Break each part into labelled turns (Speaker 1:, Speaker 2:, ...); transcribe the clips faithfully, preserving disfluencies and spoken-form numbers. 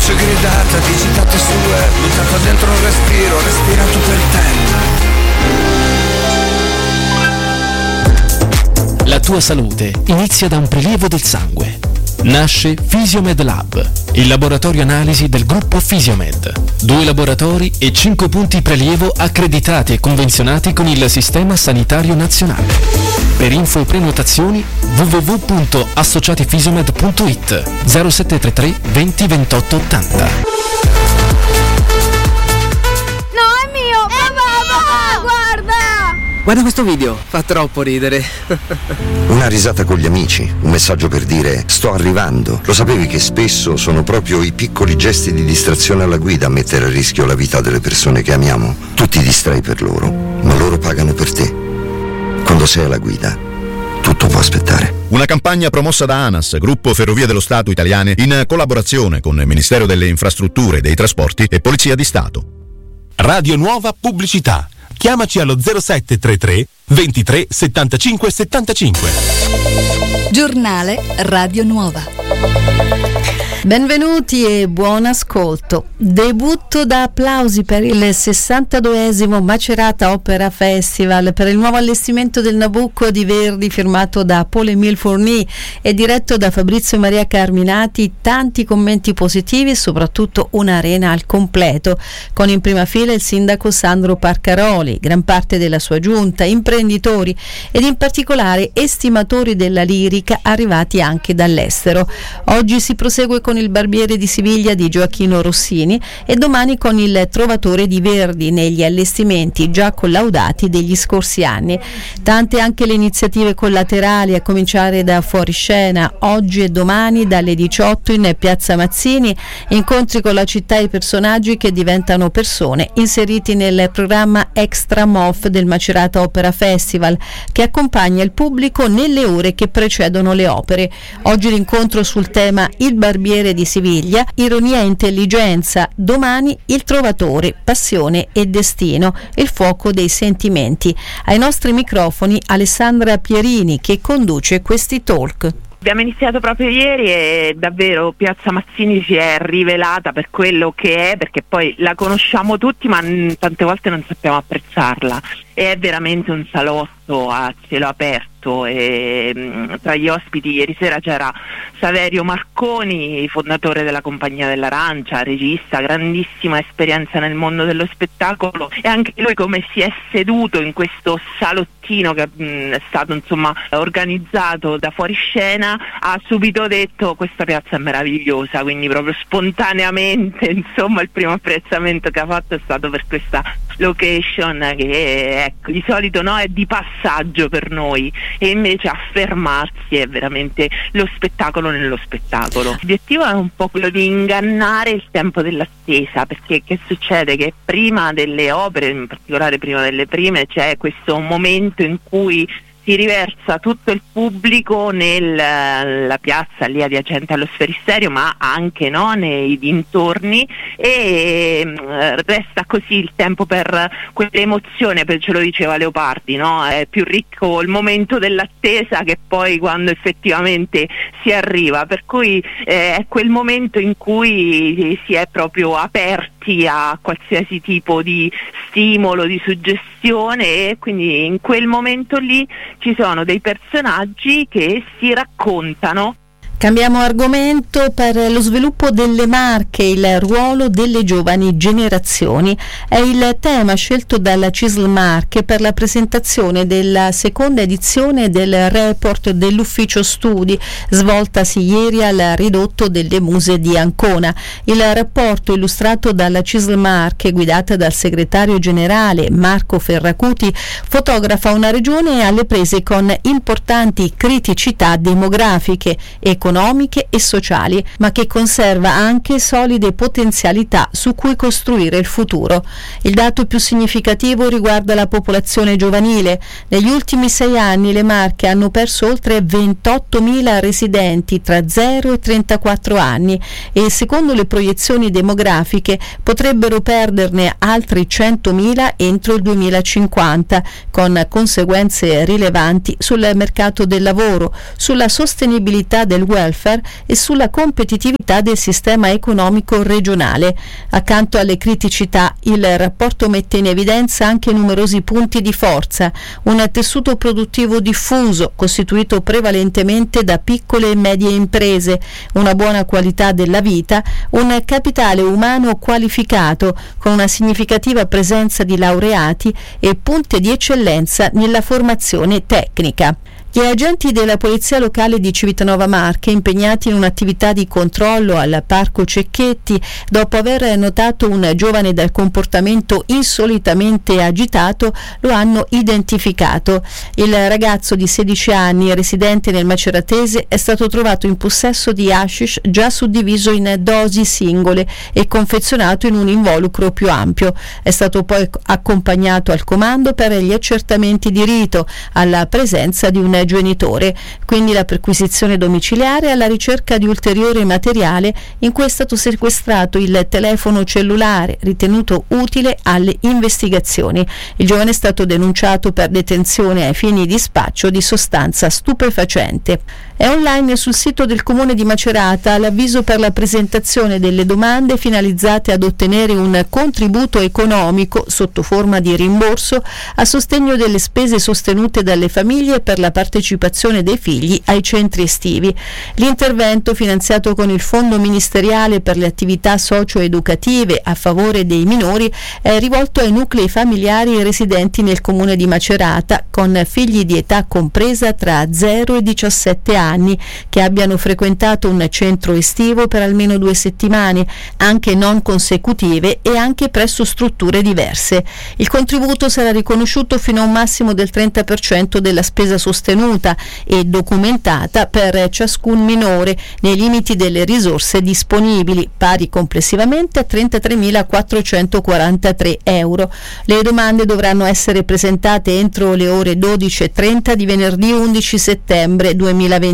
Speaker 1: voce gridata, digitata sul web, buttata dentro un respiro, respirato per tempo.
Speaker 2: La tua salute inizia da un prelievo del sangue. Nasce Fisiomed Lab, il laboratorio analisi del gruppo Fisiomed. Due laboratori e cinque punti prelievo accreditati e convenzionati con il Sistema Sanitario Nazionale. Per info e prenotazioni w w w punto associatifisiomed punto it zero sette tre tre venti ventotto ottanta.
Speaker 3: No, è mio! Papà, papà, guarda!
Speaker 4: Guarda questo video, fa troppo ridere.
Speaker 5: Una risata con gli amici, un messaggio per dire sto arrivando. Lo sapevi che spesso sono proprio i piccoli gesti di distrazione alla guida a mettere a rischio la vita delle persone che amiamo? Tu ti distrai per loro, ma loro pagano per te. Quando sei alla guida, tutto può aspettare.
Speaker 6: Una campagna promossa da ANAS, Gruppo Ferrovie dello Stato Italiane, in collaborazione con il Ministero delle Infrastrutture e dei Trasporti e Polizia di Stato.
Speaker 7: Radio Nuova Pubblicità. Chiamaci allo zero sette tre tre ventitré settantacinque settantacinque.
Speaker 8: Giornale Radio Nuova. Benvenuti e buon ascolto. Debutto da applausi per il sessantaduesimo Macerata Opera Festival, per il nuovo allestimento del Nabucco di Verdi, firmato da Paul-Émile Fourny e diretto da Fabrizio Maria Carminati. Tanti commenti positivi e soprattutto un'arena al completo, con in prima fila il sindaco Sandro Parcaroli, gran parte della sua giunta, imprenditori ed in particolare estimatori della lirica arrivati anche dall'estero. Oggi si prosegue con il Barbiere di Siviglia di Gioacchino Rossini e domani con il Trovatore di Verdi, negli allestimenti già collaudati degli scorsi anni. Tante anche le iniziative collaterali, a cominciare da Fuoriscena, oggi e domani dalle diciotto in Piazza Mazzini, incontri con la città e personaggi che diventano persone, inseriti nel programma Extra M O F del Macerata Opera Festival, che accompagna il pubblico nelle ore che precedono le opere. Oggi l'incontro sul tema Il Barbiere di Siviglia, ironia e intelligenza, domani Il Trovatore, passione e destino, il fuoco dei sentimenti. Ai nostri microfoni Alessandra Pierini, che conduce questi talk.
Speaker 9: Abbiamo iniziato proprio ieri e davvero Piazza Mazzini si è rivelata per quello che è, perché poi la conosciamo tutti ma n- tante volte non sappiamo apprezzarla. È veramente un salotto a cielo aperto e mh, tra gli ospiti ieri sera c'era Saverio Marconi, fondatore della Compagnia dell'Arancia, regista, grandissima esperienza nel mondo dello spettacolo, e anche lui come si è seduto in questo salottino che mh, è stato insomma organizzato da Fuoriscena, ha subito detto questa piazza è meravigliosa, quindi proprio spontaneamente insomma il primo apprezzamento che ha fatto è stato per questa location che ecco, di solito no, è di passaggio per noi, e invece affermarsi è veramente lo spettacolo nello spettacolo. L'obiettivo è un po' quello di ingannare il tempo dell'attesa, perché che succede? Che prima delle opere, in particolare prima delle prime, c'è questo momento in cui si riversa tutto il pubblico nella piazza lì adiacente allo Sferisterio, ma anche no, nei dintorni, e eh, resta così il tempo per quell'emozione, per, ce lo diceva Leopardi, no? È più ricco il momento dell'attesa che poi quando effettivamente si arriva, per cui eh, è quel momento in cui si è proprio aperti a qualsiasi tipo di stimolo, di suggestione, e quindi in quel momento lì ci sono dei personaggi che si raccontano.
Speaker 8: Cambiamo argomento. Per lo sviluppo delle marche, il ruolo delle giovani generazioni è il tema scelto dalla C I S L Marche per la presentazione della seconda edizione del report dell'ufficio studi, svoltasi ieri al ridotto delle Muse di Ancona. Il rapporto, illustrato dalla C I S L Marche, guidata dal segretario generale Marco Ferracuti, fotografa una regione alle prese con importanti criticità demografiche, economiche e sociali, ma che conserva anche solide potenzialità su cui costruire il futuro. Il dato più significativo riguarda la popolazione giovanile. Negli ultimi sei anni le Marche hanno perso oltre ventottomila residenti tra zero e trentaquattro anni, e secondo le proiezioni demografiche potrebbero perderne altri centomila entro il duemilacinquanta, con conseguenze rilevanti sul mercato del lavoro, sulla sostenibilità del welfare e sulla competitività del sistema economico regionale. Accanto alle criticità, il rapporto mette in evidenza anche numerosi punti di forza: un tessuto produttivo diffuso, costituito prevalentemente da piccole e medie imprese, una buona qualità della vita, un capitale umano qualificato, con una significativa presenza di laureati e punte di eccellenza nella formazione tecnica. Gli agenti della Polizia Locale di Civitanova Marche, impegnati in un'attività di controllo al Parco Cecchetti, dopo aver notato un giovane dal comportamento insolitamente agitato, lo hanno identificato. Il ragazzo di sedici anni, residente nel Maceratese, è stato trovato in possesso di hashish già suddiviso in dosi singole e confezionato in un involucro più ampio. È stato poi accompagnato al comando per gli accertamenti di rito, alla presenza di un genitore, quindi la perquisizione domiciliare alla ricerca di ulteriore materiale, in cui è stato sequestrato il telefono cellulare ritenuto utile alle investigazioni. Il giovane è stato denunciato per detenzione ai fini di spaccio di sostanza stupefacente. È online sul sito del Comune di Macerata l'avviso per la presentazione delle domande finalizzate ad ottenere un contributo economico sotto forma di rimborso a sostegno delle spese sostenute dalle famiglie per la partecipazione dei figli ai centri estivi. L'intervento, finanziato con il Fondo Ministeriale per le attività socio-educative a favore dei minori, è rivolto ai nuclei familiari residenti nel Comune di Macerata con figli di età compresa tra zero e diciassette anni, che abbiano frequentato un centro estivo per almeno due settimane, anche non consecutive e anche presso strutture diverse. Il contributo sarà riconosciuto fino a un massimo del trenta per cento della spesa sostenuta e documentata per ciascun minore, nei limiti delle risorse disponibili, pari complessivamente a trentatremilaquattrocentoquarantatré euro. Le domande dovranno essere presentate entro le ore dodici e trenta di venerdì undici settembre duemilaventisei,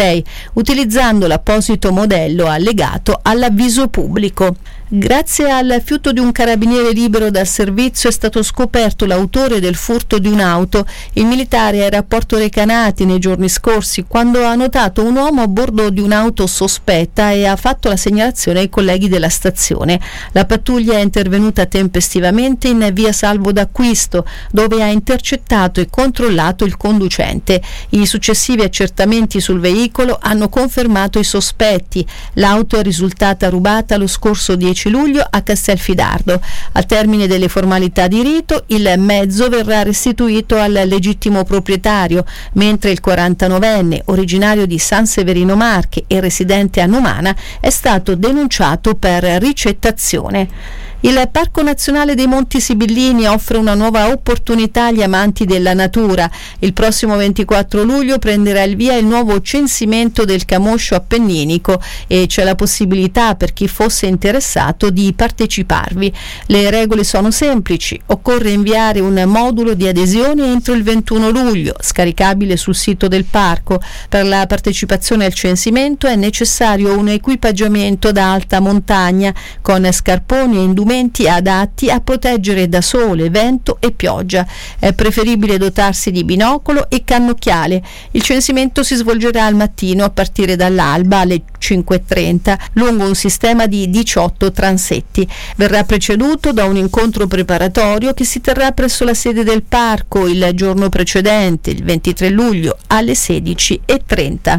Speaker 8: utilizzando l'apposito modello allegato all'avviso pubblico. Grazie al fiuto di un carabiniere libero dal servizio è stato scoperto l'autore del furto di un'auto. Il militare era a Porto Recanati nei giorni scorsi quando ha notato un uomo a bordo di un'auto sospetta e ha fatto la segnalazione ai colleghi della stazione. La pattuglia è intervenuta tempestivamente in via Salvo d'Acquisto, dove ha intercettato e controllato il conducente. I successivi accertamenti sul veicolo hanno confermato i sospetti. L'auto è risultata rubata lo scorso dieci luglio a Castelfidardo. Al termine delle formalità di rito, il mezzo verrà restituito al legittimo proprietario, mentre il quarantanovenne, originario di San Severino Marche e residente a Numana, è stato denunciato per ricettazione. Il Parco Nazionale dei Monti Sibillini offre una nuova opportunità agli amanti della natura. Il prossimo ventiquattro luglio prenderà il via il nuovo censimento del camoscio appenninico e c'è la possibilità per chi fosse interessato di parteciparvi. Le regole sono semplici: occorre inviare un modulo di adesione entro il ventuno luglio, scaricabile sul sito del parco. Per la partecipazione al censimento è necessario un equipaggiamento da alta montagna con scarponi e indumenti adatti a proteggere da sole, vento e pioggia. È preferibile dotarsi di binocolo e cannocchiale. Il censimento si svolgerà al mattino a partire dall'alba alle cinque e trenta lungo un sistema di diciotto transetti. Verrà preceduto da un incontro preparatorio che si terrà presso la sede del parco il giorno precedente, il ventitré luglio, alle sedici e trenta.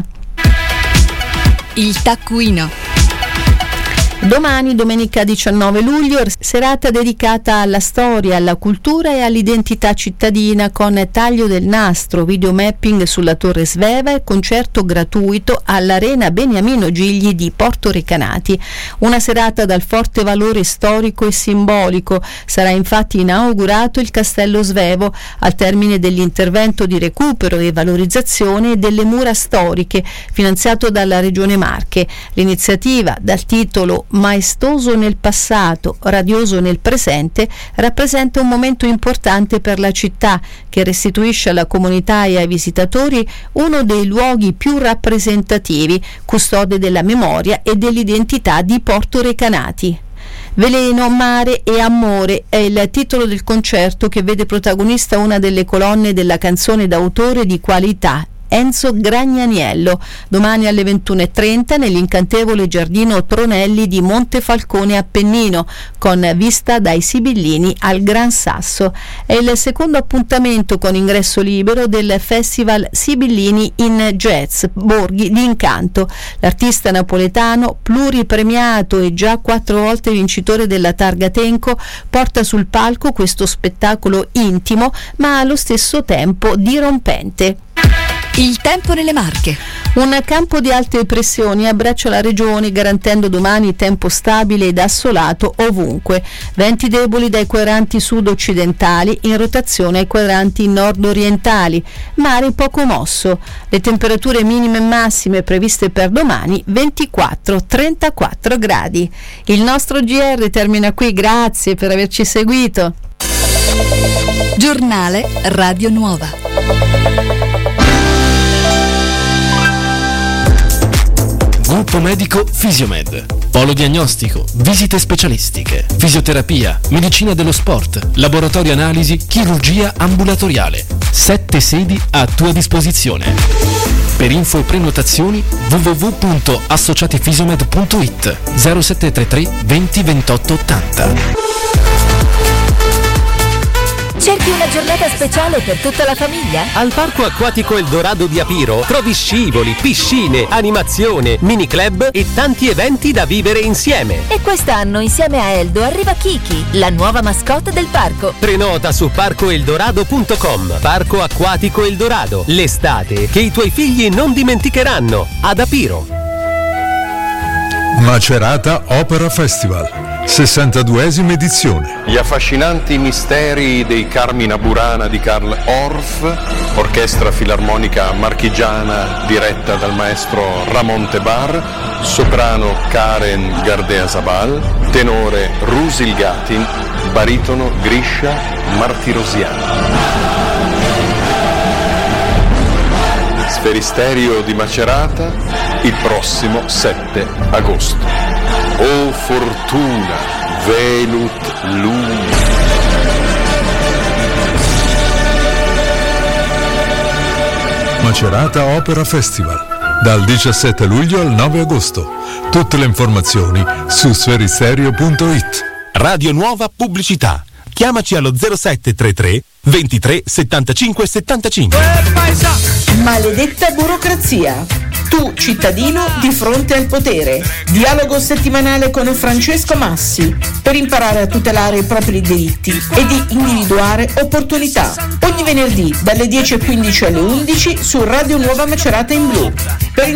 Speaker 10: Il taccuino.
Speaker 8: Domani, domenica diciannove luglio, serata dedicata alla storia, alla cultura e all'identità cittadina con taglio del nastro, videomapping sulla Torre Sveva e concerto gratuito all'Arena Beniamino Gigli di Porto Recanati. Una serata dal forte valore storico e simbolico. Sarà infatti inaugurato il Castello Svevo al termine dell'intervento di recupero e valorizzazione delle mura storiche finanziato dalla Regione Marche. L'iniziativa, dal titolo Maestoso nel passato, radioso nel presente, rappresenta un momento importante per la città, che restituisce alla comunità e ai visitatori uno dei luoghi più rappresentativi, custode della memoria e dell'identità di Porto Recanati. Veleno, mare e amore è il titolo del concerto che vede protagonista una delle colonne della canzone d'autore di qualità, Enzo Gragnaniello. Domani alle ventuno e trenta nell'incantevole giardino Tronelli di Montefalcone Appennino, con vista dai Sibillini al Gran Sasso. È il secondo appuntamento con ingresso libero del Festival Sibillini in Jazz Borghi di Incanto. L'artista napoletano, pluripremiato e già quattro volte vincitore della Targa Tenco, porta sul palco questo spettacolo intimo ma allo stesso tempo dirompente.
Speaker 10: Il tempo nelle Marche.
Speaker 8: Un campo di alte pressioni abbraccia la regione, garantendo domani tempo stabile ed assolato ovunque. Venti deboli dai quadranti sud-occidentali in rotazione ai quadranti nord-orientali. Mare poco mosso. Le temperature minime e massime previste per domani ventiquattro trentaquattro gradi. Il nostro G R termina qui, grazie per averci seguito.
Speaker 10: Giornale Radio Nuova.
Speaker 2: Gruppo medico Fisiomed. Polo diagnostico, visite specialistiche, fisioterapia, medicina dello sport, laboratorio analisi, chirurgia ambulatoriale. Sette sedi a tua disposizione. Per info e prenotazioni w w w punto associatifisiomed punto i t zero sette tre tre venti ventotto ottanta.
Speaker 11: Cerchi una giornata speciale per tutta la famiglia?
Speaker 12: Al Parco Acquatico Eldorado di Apiro trovi scivoli, piscine, animazione, mini club e tanti eventi da vivere insieme.
Speaker 11: E quest'anno insieme a Eldo arriva Kiki, la nuova mascotte del parco.
Speaker 12: Prenota su parco eldorado punto com. Parco Acquatico Eldorado, l'estate che i tuoi figli non dimenticheranno, ad Apiro.
Speaker 13: Macerata Opera Festival, sessantaduesima edizione.
Speaker 14: Gli affascinanti misteri dei Carmina Burana di Karl Orff, orchestra filarmonica marchigiana diretta dal maestro Ramon Tebar, soprano Karen Gardea-Zabal, tenore Rusil Gatin, baritono Grisha Martirosian. Sferisterio di Macerata il prossimo sette agosto. O fortuna, velut luna.
Speaker 13: Macerata Opera Festival, dal diciassette luglio al nove agosto. Tutte le informazioni su sferisterio punto i t.
Speaker 7: Radio Nuova Pubblicità. Chiamaci allo zero sette tre tre ventitré settantacinque settantacinque.
Speaker 15: Maledetta burocrazia. Tu, cittadino, di fronte al potere. Dialogo settimanale con Francesco Massi per imparare a tutelare i propri diritti e di individuare opportunità. Ogni venerdì dalle dieci e quindici alle undici su Radio Nuova Macerata in Blu. Per